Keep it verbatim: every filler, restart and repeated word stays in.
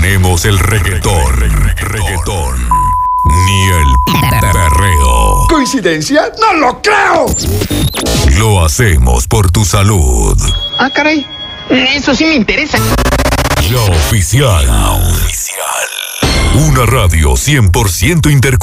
ponemos el reggaetón, reggaetón, ni el perreo. ¿Coincidencia? ¡No lo creo! Lo hacemos por tu salud. Ah, caray. Eso sí me interesa. La oficial. La oficial. Una radio cien por ciento intercultural.